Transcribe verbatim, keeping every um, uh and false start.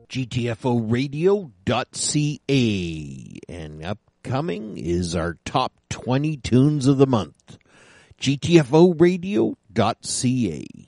G T F O radio dot C A. And upcoming is our top twenty tunes of the month. G T F O radio dot C A.